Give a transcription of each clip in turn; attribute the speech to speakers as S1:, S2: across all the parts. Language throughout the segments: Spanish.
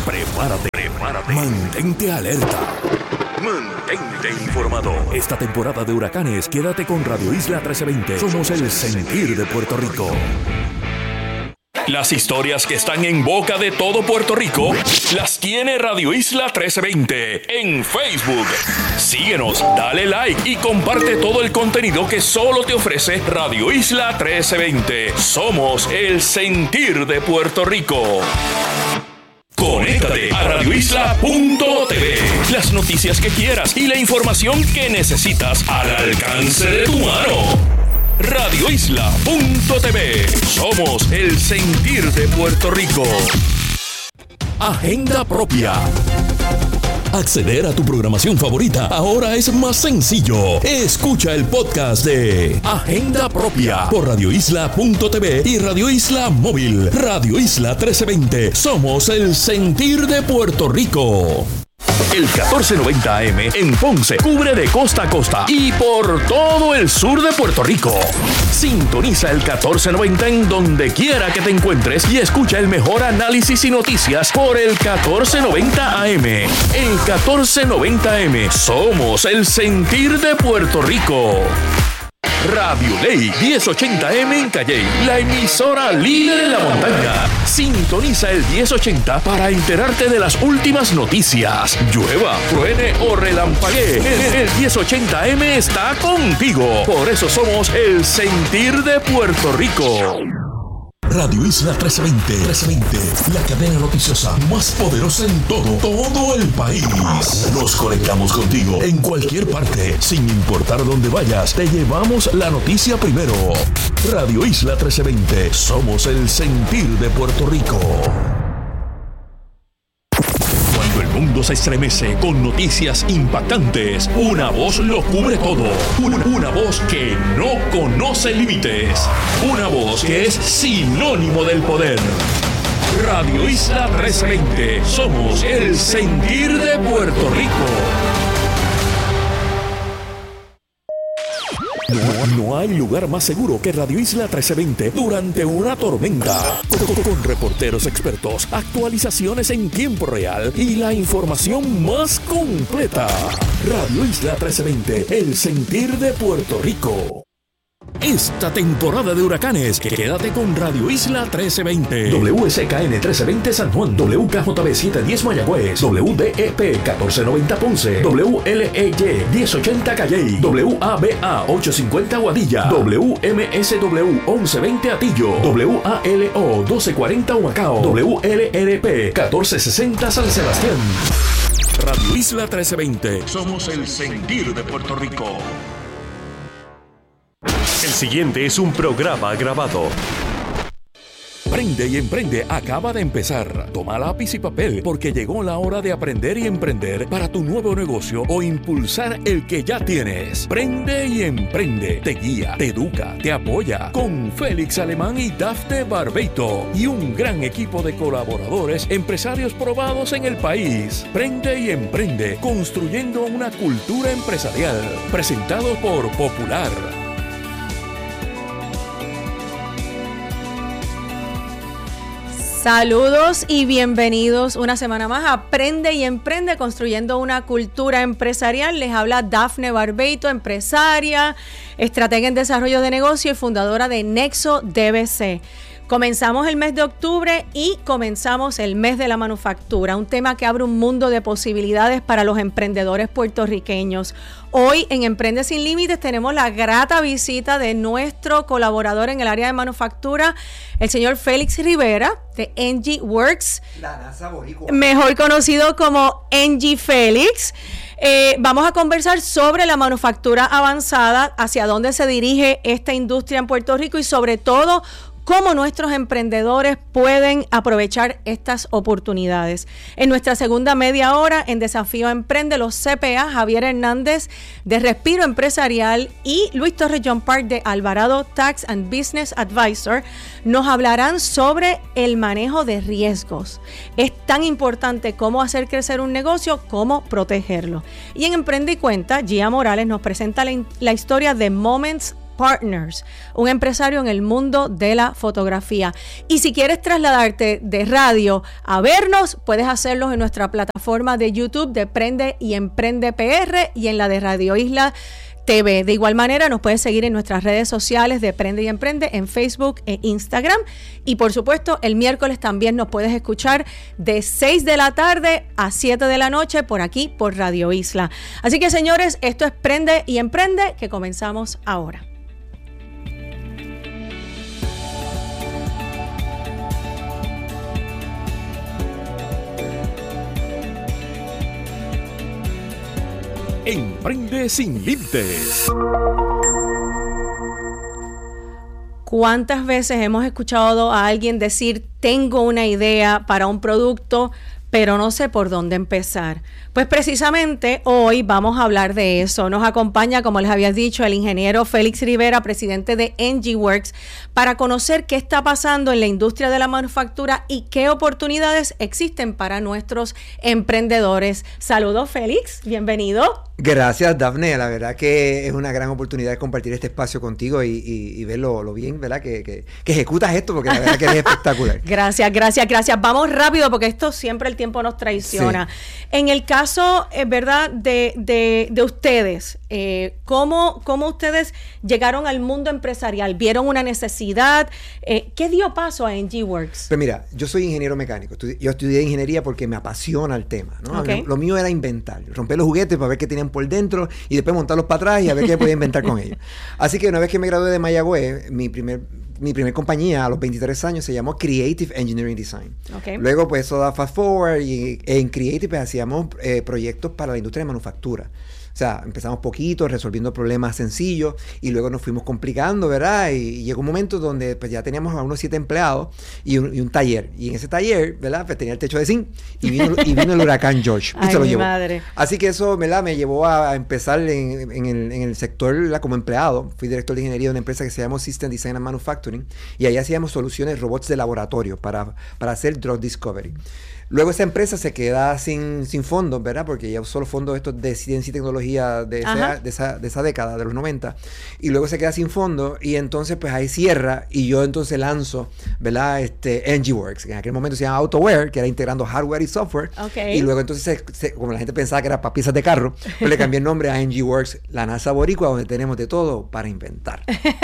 S1: Prepárate. Mantente alerta. Mantente informado. Esta temporada de huracanes, quédate con Radio Isla 1320. Somos el sentir de Puerto Rico. Las historias que están en boca de todo Puerto Rico las tiene Radio Isla 1320 en Facebook. Síguenos, dale like y comparte todo el contenido que solo te ofrece Radio Isla 1320. Somos el sentir de Puerto Rico. Conéctate a radioisla.tv. Las noticias que quieras y la información que necesitas al alcance de tu mano. radioisla.tv. Somos el sentir de Puerto Rico. Agenda propia. Acceder a tu programación favorita ahora es más sencillo. Escucha el podcast de Agenda Propia por radioisla.tv y Radio Isla Móvil. Radio Isla 1320. Somos el sentir de Puerto Rico. El 1490 AM en Ponce cubre de costa a costa y por todo el sur de Puerto Rico. Sintoniza el 1490 en donde quiera que te encuentres y escucha el mejor análisis y noticias por el 1490 AM. El 1490 AM. Somos el sentir de Puerto Rico. Radio Ley 1080M en Calley, la emisora líder en la montaña. Sintoniza el 1080 para enterarte de las últimas noticias. Llueva, truene o relampaguee, el 1080M está contigo. Por eso somos el sentir de Puerto Rico. Radio Isla 1320, la cadena noticiosa más poderosa en todo el país. Nos conectamos contigo en cualquier parte, sin importar dónde vayas. Te llevamos la noticia primero. Radio Isla 1320, somos el sentir de Puerto Rico. Cuando el mundo se estremece con noticias impactantes, una voz lo cubre todo. Una voz que no conoce límites. Una voz que es sinónimo del poder. Radio Isla 1320. Somos el sentir de Puerto Rico. No hay lugar más seguro que Radio Isla 1320 durante una tormenta. Con reporteros expertos, actualizaciones en tiempo real y la información más completa. Radio Isla 1320, el sentir de Puerto Rico. Esta temporada de huracanes, quédate con Radio Isla 1320. WSKN 1320 San Juan, WKJB 710 Mayagüez, WDEP 1490 Ponce, WLEY 1080 Calley, WABA 850 Guadilla, WMSW 1120 Atillo, WALO 1240 Humacao, WLRP 1460 San Sebastián. Radio Isla 1320. Somos el sentir de Puerto Rico.
S2: El siguiente es un programa grabado.
S1: Prende y Emprende acaba de empezar. Toma lápiz y papel porque llegó la hora de aprender y emprender para tu nuevo negocio o impulsar el que ya tienes. Prende y Emprende te guía, te educa, te apoya con Félix Alemán y Dafne Barbeito y un gran equipo de colaboradores, empresarios probados en el país. Prende y Emprende, construyendo una cultura empresarial. Presentado por Popular.
S3: Saludos y bienvenidos una semana más a Aprende y Emprende, construyendo una cultura empresarial. Les habla Dafne Barbeito, empresaria, estratega en desarrollo de negocio y fundadora de Nexo DBC. Comenzamos el mes de octubre y comenzamos el mes de la manufactura, un tema que abre un mundo de posibilidades para los emprendedores puertorriqueños. Hoy en Emprende Sin Límites tenemos la grata visita de nuestro colaborador en el área de manufactura, el señor Félix Rivera de NG Works, la NASA boricua, mejor conocido como NG Félix. Vamos a conversar sobre la manufactura avanzada, hacia dónde se dirige esta industria en Puerto Rico y sobre todo cómo nuestros emprendedores pueden aprovechar estas oportunidades. En nuestra segunda media hora, en Desafío Emprende, los CPA, Javier Hernández de Respiro Empresarial y Luis Torres John Park de Alvarado Tax and Business Advisor, nos hablarán sobre el manejo de riesgos. Es tan importante cómo hacer crecer un negocio, cómo protegerlo. Y en Emprende y Cuenta, Gia Morales nos presenta la historia de Moments Partners, un empresario en el mundo de la fotografía. Y si quieres trasladarte de radio a vernos, puedes hacerlo en nuestra plataforma de YouTube de Prende y Emprende PR y en la de Radio Isla TV. De igual manera, nos puedes seguir en nuestras redes sociales de Prende y Emprende en Facebook e Instagram. Y por supuesto, el miércoles también nos puedes escuchar de 6 de la tarde a 7 de la noche por aquí, por Radio Isla. Así que, señores, esto es Prende y Emprende, que comenzamos ahora.
S1: Emprende sin límites.
S3: ¿Cuántas veces hemos escuchado a alguien decir, tengo una idea para un producto, pero no sé por dónde empezar? Pues precisamente hoy vamos a hablar de eso. Nos acompaña, como les había dicho, el ingeniero Félix Rivera, presidente de NGWorks, para conocer qué está pasando en la industria de la manufactura y qué oportunidades existen para nuestros emprendedores. Saludos, Félix, bienvenido.
S4: Gracias, Dafne. La verdad que es una gran oportunidad de compartir este espacio contigo y ver lo bien, ¿verdad? Que ejecutas esto, porque la verdad que es espectacular.
S3: Gracias. Vamos rápido, porque esto siempre el tiempo nos traiciona. Sí. En el caso, ¿verdad? De ustedes, ¿cómo ustedes llegaron al mundo empresarial? ¿Vieron una necesidad? ¿Qué dio paso a NGWorks?
S4: Pues mira, yo soy ingeniero mecánico. Yo estudié ingeniería porque me apasiona el tema, ¿no? Okay. Lo mío era inventar, romper los juguetes para ver qué tenían por dentro y después montarlos para atrás y a ver qué podía inventar con ellos. Así que una vez que me gradué de Mayagüez, mi primer compañía a los 23 años se llamó Creative Engineering Design. Okay. Luego pues eso da fast forward y en Creative pues hacíamos proyectos para la industria de manufactura. O sea, empezamos poquito, resolviendo problemas sencillos y luego nos fuimos complicando, ¿verdad? Y llegó un momento donde pues ya teníamos a unos 7 empleados y un taller. Y en ese taller, ¿verdad? Pues tenía el techo de zinc y vino el huracán George y se lo llevó. Madre. Así que eso, ¿verdad? Me llevó a empezar en el sector, ¿verdad? Como empleado. Fui director de ingeniería de una empresa que se llama System Design and Manufacturing y ahí hacíamos soluciones, robots de laboratorio para hacer drug discovery. Luego esa empresa se queda sin fondos, ¿verdad? Porque ya usó los fondos estos de ciencia y tecnología de esa década, de los 90. Y luego se queda sin fondos y entonces pues ahí cierra y yo entonces lanzo, ¿verdad? NGWorks, que en aquel momento se llama AutoWare, que era integrando hardware y software. Okay. Y luego entonces, como la gente pensaba que era para piezas de carro, pues le cambié el nombre a NGWorks, la NASA boricua, donde tenemos de todo para inventar.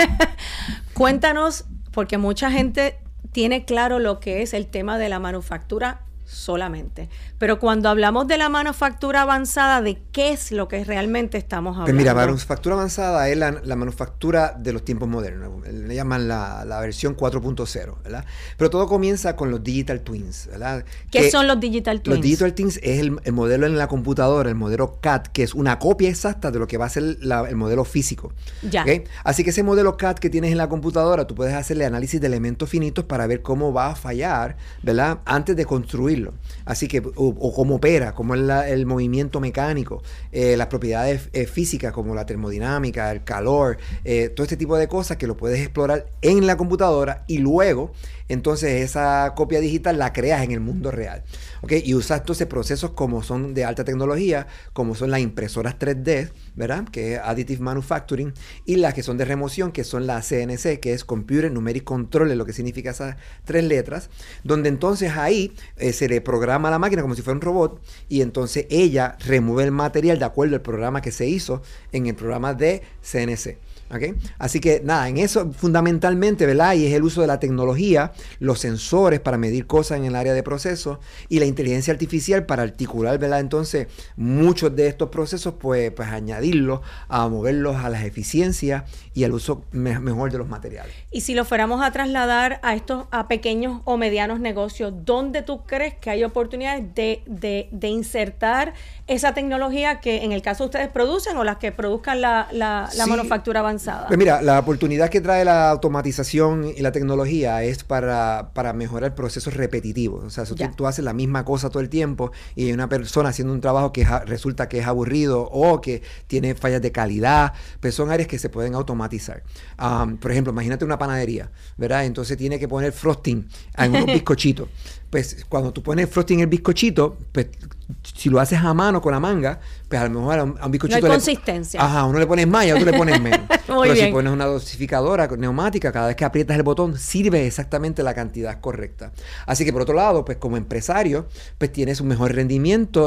S3: Cuéntanos, porque mucha gente tiene claro lo que es el tema de la manufactura solamente. Pero cuando hablamos de la manufactura avanzada, ¿de qué es lo que realmente estamos hablando?
S4: Pues mira, manufactura avanzada es la manufactura de los tiempos modernos. Le llaman la versión 4.0, ¿verdad? Pero todo comienza con los digital twins, ¿verdad?
S3: ¿Qué son los digital twins?
S4: Los digital twins es el modelo en la computadora, el modelo CAD, que es una copia exacta de lo que va a ser el modelo físico. Ya. ¿Okay? Así que ese modelo CAD que tienes en la computadora, tú puedes hacerle análisis de elementos finitos para ver cómo va a fallar, ¿verdad? Antes de construirlo. Así que, o cómo opera, cómo es el movimiento mecánico, las propiedades físicas como la termodinámica, el calor, todo este tipo de cosas que lo puedes explorar en la computadora y luego entonces esa copia digital la creas en el mundo real. ¿Okay? Y usas entonces procesos como son de alta tecnología, como son las impresoras 3D, ¿verdad? Que es Additive Manufacturing, y las que son de remoción, que son la CNC, que es Computer Numeric Controller, lo que significa esas 3 letras, donde entonces ahí se le programa a la máquina como si fuera un robot, y entonces ella remueve el material de acuerdo al programa que se hizo en el programa de CNC. ¿Okay? Así que nada, en eso fundamentalmente, ¿verdad? Y es el uso de la tecnología, los sensores para medir cosas en el área de procesos y la inteligencia artificial para articular, ¿verdad? Entonces, muchos de estos procesos, pues añadirlos, a moverlos a las eficiencias y al uso mejor de los materiales.
S3: Y si lo fuéramos a trasladar a pequeños o medianos negocios, ¿dónde tú crees que hay oportunidades de insertar esa tecnología que en el caso ustedes producen o las que produzcan la manufactura avanzada?
S4: Pues mira, la oportunidad que trae la automatización y la tecnología es para mejorar procesos repetitivos. O sea, si tú haces la misma cosa todo el tiempo y hay una persona haciendo un trabajo que resulta que es aburrido o que tiene fallas de calidad, pues son áreas que se pueden automatizar. Por ejemplo, imagínate una panadería, ¿verdad? Entonces tiene que poner frosting en unos bizcochitos. Pues cuando tú pones frosting en el bizcochito, pues Si lo haces a mano con la manga, pues a lo mejor a un bizcochito...
S3: No hay consistencia.
S4: Ajá, uno le pones más y a otro le pones menos.
S3: Muy
S4: Pero
S3: bien.
S4: si pones una dosificadora neumática, cada vez que aprietas el botón, sirve exactamente la cantidad correcta. Así que por otro lado, pues como empresario, pues tienes un mejor rendimiento